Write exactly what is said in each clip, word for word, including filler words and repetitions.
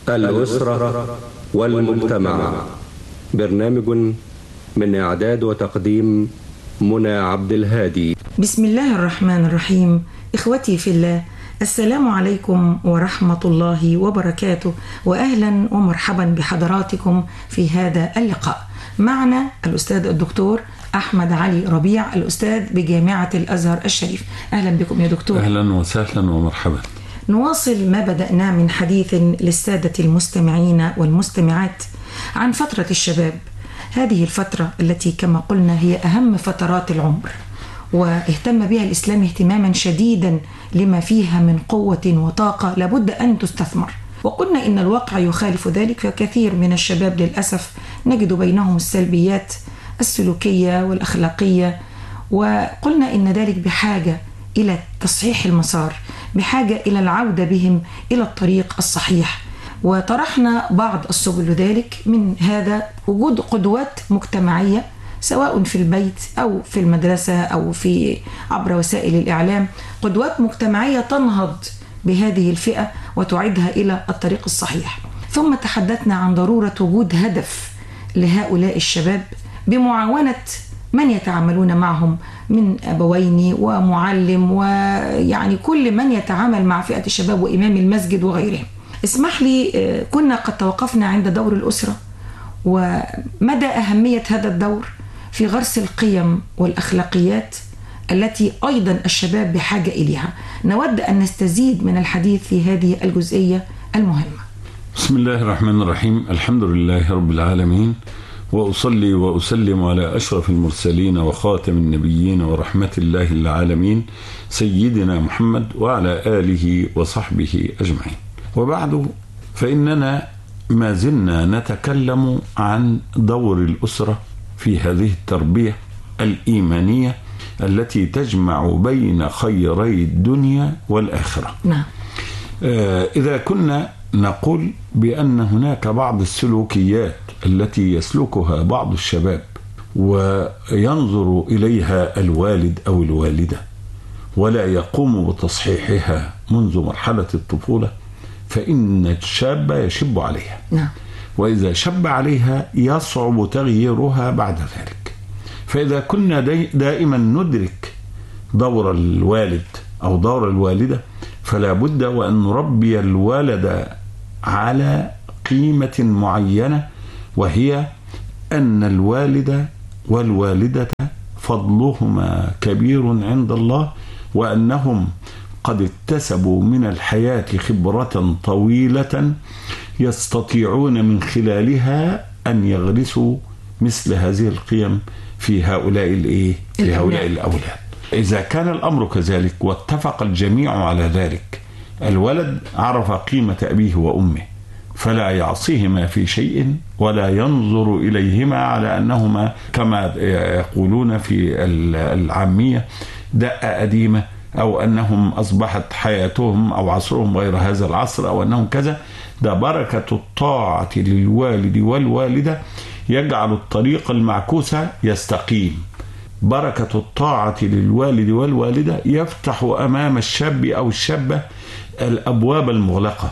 الأسرة والمجتمع. برنامج من إعداد وتقديم منى عبد الهادي. بسم الله الرحمن الرحيم. إخوتي في الله، السلام عليكم ورحمة الله وبركاته، وأهلا ومرحبا بحضراتكم في هذا اللقاء. معنا الأستاذ الدكتور أحمد علي ربيع، الأستاذ بجامعة الأزهر الشريف. أهلا بكم يا دكتور. أهلا وسهلا ومرحبا. نواصل ما بدأناه من حديث للسادة المستمعين والمستمعات عن فترة الشباب. هذه الفترة التي كما قلنا هي أهم فترات العمر، واهتم بها الإسلام اهتماما شديدا لما فيها من قوة وطاقة لابد أن تستثمر. وقلنا إن الواقع يخالف ذلك، فكثير من الشباب للأسف نجد بينهم السلبيات السلوكية والأخلاقية، وقلنا إن ذلك بحاجة إلى تصحيح المسار، بحاجة إلى العودة بهم إلى الطريق الصحيح. وطرحنا بعض السبل ذلك، من هذا وجود قدوات مجتمعية سواء في البيت أو في المدرسة أو في عبر وسائل الإعلام، قدوات مجتمعية تنهض بهذه الفئة وتعيدها إلى الطريق الصحيح. ثم تحدثنا عن ضرورة وجود هدف لهؤلاء الشباب بمعاونة من يتعاملون معهم من أبوين ومعلم ويعني كل من يتعامل مع فئة الشباب وإمام المسجد وغيرهم. اسمح لي، كنا قد توقفنا عند دور الأسرة ومدى أهمية هذا الدور في غرس القيم والأخلاقيات التي أيضا الشباب بحاجة إليها. نود أن نستزيد من الحديث في هذه الجزئية المهمة. بسم الله الرحمن الرحيم. الحمد لله رب العالمين، وأصلي وأسلم على أشرف المرسلين وخاتم النبيين ورحمة الله العالمين سيدنا محمد وعلى آله وصحبه أجمعين. وبعد، فإننا ما زلنا نتكلم عن دور الأسرة في هذه التربية الإيمانية التي تجمع بين خيري الدنيا والآخرة. نعم. آه إذا كنا نقول بأن هناك بعض السلوكيات التي يسلكها بعض الشباب وينظر إليها الوالد أو الوالدة ولا يقوم بتصحيحها منذ مرحلة الطفولة، فإن الشاب يشب عليها. نعم. وإذا شب عليها يصعب تغييرها بعد ذلك. فإذا كنا دائما ندرك دور الوالد أو دور الوالدة، فلا بد وأن نربي الولد على قيمة معينة، وهي أن الوالد والوالدة فضلهما كبير عند الله، وأنهم قد اكتسبوا من الحياة خبرة طويلة يستطيعون من خلالها أن يغرسوا مثل هذه القيم في هؤلاء الإيه؟ في هؤلاء الأولاد. إذا كان الأمر كذلك واتفق الجميع على ذلك، الولد عرف قيمة أبيه وأمه فلا يعصيهما في شيء ولا ينظر إليهما على أنهما كما يقولون في العامية دقة قديمة، أو أنهم أصبحت حياتهم أو عصرهم غير هذا العصر، أو أنهم كذا. ده بركة الطاعة للوالد والوالدة يجعل الطريق المعكوس يستقيم. بركة الطاعة للوالد والوالدة يفتح أمام الشاب أو الشابة الأبواب المغلقة،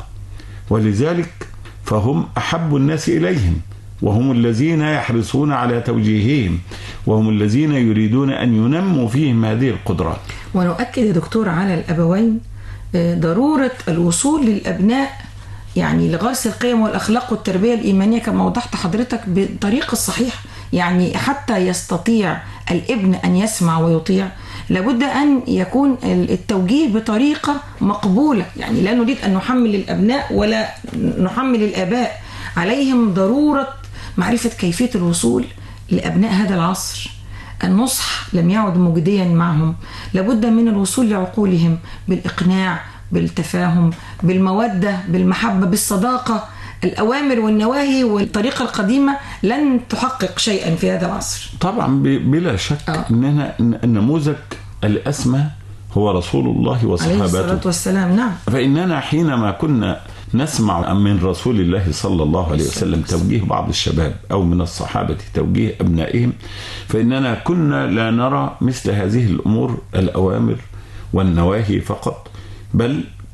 ولذلك فهم أحب الناس إليهم، وهم الذين يحرصون على توجيههم، وهم الذين يريدون أن ينموا فيهم هذه القدرات. ونؤكد يا دكتور على الأبوين ضرورة الوصول للأبناء يعني لغرس القيم والأخلاق والتربية الإيمانية كما وضحت حضرتك بالطريق الصحيح. يعني حتى يستطيع الابن أن يسمع ويطيع لابد أن يكون التوجيه بطريقة مقبولة. يعني لا نريد أن نحمل الأبناء ولا نحمل الآباء، عليهم ضرورة معرفة كيفية الوصول لأبناء هذا العصر. النصح لم يعد مجديا معهم، لابد من الوصول لعقولهم بالإقناع، بالتفاهم، بالمودة، بالمحبة، بالصداقة. الأوامر والنواهي والطريقة القديمة لن تحقق شيئا في هذا العصر. طبعا بلا شك آه. إننا النموذج الأسمى هو رسول الله وصحابته عليه الصلاة والسلام. نعم. فإننا حينما كنا نسمع من رسول الله صلى الله عليه وسلم توجيه بعض الشباب أو من الصحابة توجيه أبنائهم، فإننا كنا لا نرى مثل هذه الأمور الأوامر والنواهي فقط، بل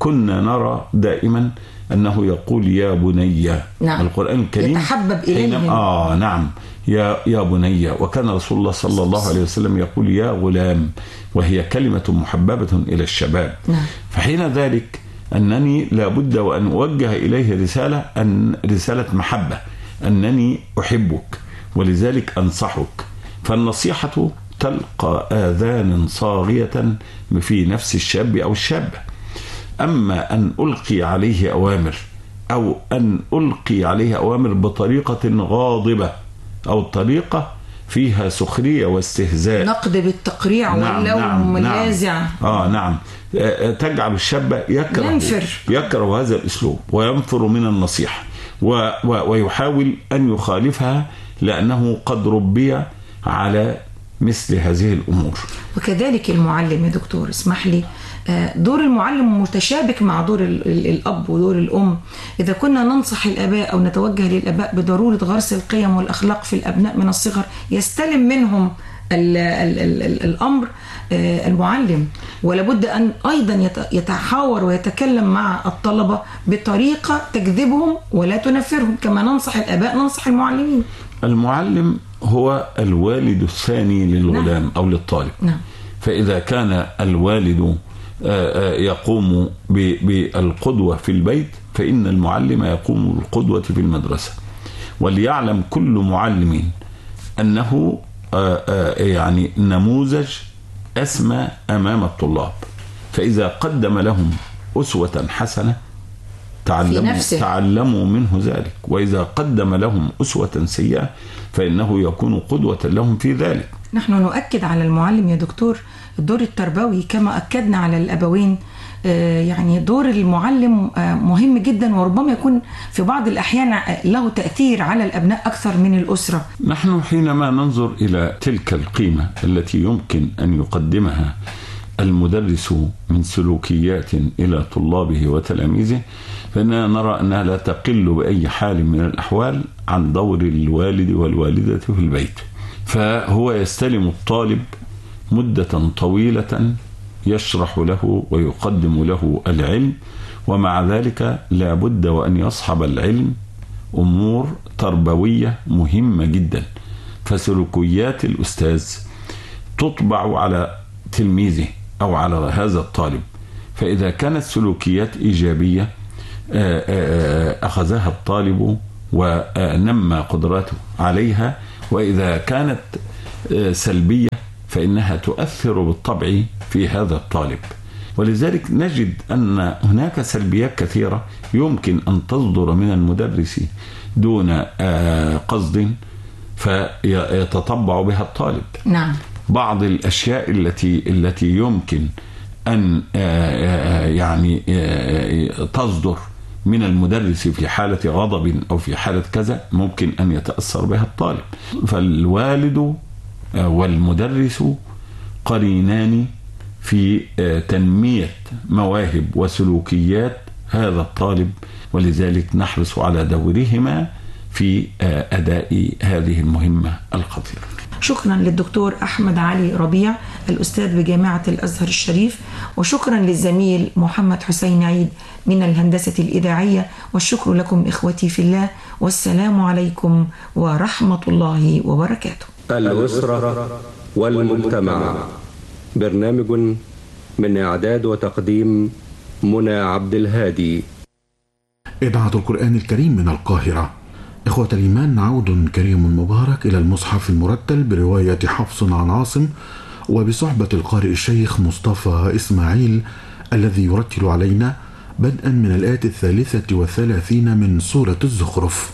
كنا نرى دائما أنه يقول يا بني. نعم. القرآن الكريم يتحبب إليهم. آه نعم يا يا بني. وكان رسول الله صلى الله عليه وسلم يقول يا غلام، وهي كلمة محببة إلى الشباب. نعم. فحين ذلك أنني لابد وأن أوجه إليه رسالة أن رسالة محبة، أنني أحبك ولذلك أنصحك. فالنصيحة تلقى آذان صاغية في نفس الشاب أو الشابة. أما أن ألقي عليه أوامر أو أن ألقي عليه أوامر بطريقة غاضبة أو طريقة فيها سخرية واستهزاء، نقد بالتقريع واللوم واللاذع. نعم. آه نعم تجعل الشاب يكره ينفر. يكره هذا الأسلوب وينفر من النصيحة و و ويحاول أن يخالفها لأنه قد ربي على مثل هذه الأمور. وكذلك المعلم يا دكتور، اسمح لي، دور المعلم متشابك مع دور الأب ودور الأم. إذا كنا ننصح الآباء أو نتوجه للآباء بضرورة غرس القيم والأخلاق في الأبناء من الصغر، يستلم منهم ال ال ال الأمر المعلم، ولابد أن أيضا يتحاور ويتكلم مع الطلبة بطريقة تجذبهم ولا تنفرهم، كما ننصح الآباء ننصح المعلمين. المعلم هو الوالد الثاني للغلام. نعم. أو للطالب. نعم. فإذا كان الوالد يقوم بالقدوة في البيت فإن المعلم يقوم بالقدوة في المدرسة. وليعلم كل معلم أنه يعني نموذج أسمى أمام الطلاب، فإذا قدم لهم أسوة حسنة تعلموا, تعلموا منه ذلك، وإذا قدم لهم أسوة سيئة فإنه يكون قدوة لهم في ذلك. نحن نؤكد على المعلم يا دكتور الدور التربوي كما أكدنا على الأبوين. يعني دور المعلم مهم جدا، وربما يكون في بعض الأحيان له تأثير على الأبناء أكثر من الأسرة. نحن حينما ننظر إلى تلك القيمة التي يمكن أن يقدمها المدرس من سلوكيات إلى طلابه وتلاميذه، فإننا نرى أنها لا تقل بأي حال من الأحوال عن دور الوالد والوالدة في البيت. فهو يستلم الطالب مدة طويلة يشرح له ويقدم له العلم، ومع ذلك لا بد وأن يصحب العلم أمور تربوية مهمة جدا. فسلوكيات الأستاذ تطبع على تلميذه أو على هذا الطالب، فإذا كانت سلوكيات إيجابية أخذها الطالب ونمى قدراته عليها، وإذا كانت سلبية فإنها تؤثر بالطبع في هذا الطالب. ولذلك نجد أن هناك سلبيات كثيرة يمكن أن تصدر من المدرس دون قصد فيتطبع بها الطالب. نعم. بعض الأشياء التي التي يمكن أن يعني تصدر من المدرس في حالة غضب أو في حالة كذا ممكن أن يتأثر بها الطالب. فالوالد والمدرس قرينان في تنمية مواهب وسلوكيات هذا الطالب، ولذلك نحرص على دورهما في أداء هذه المهمة الخطيرة. شكرا للدكتور أحمد علي ربيع الأستاذ بجامعة الأزهر الشريف، وشكرا للزميل محمد حسين عيد من الهندسة الإذاعية، والشكر لكم إخوتي في الله، والسلام عليكم ورحمة الله وبركاته. الأسرة والمجتمع، برنامج من إعداد وتقديم منى عبد الهادي. إذاعة القرآن الكريم من القاهرة. إخوة الإيمان، عود كريم مبارك إلى المصحف المرتل برواية حفص عن عاصم، وبصحبة القارئ الشيخ مصطفى إسماعيل الذي يرتل علينا بدءا من الآية الثالثة والثلاثين من سورة الزخرف.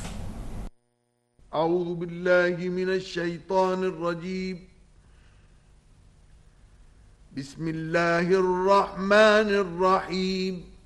أعوذ بالله من الشيطان الرجيم. بسم الله الرحمن الرحيم.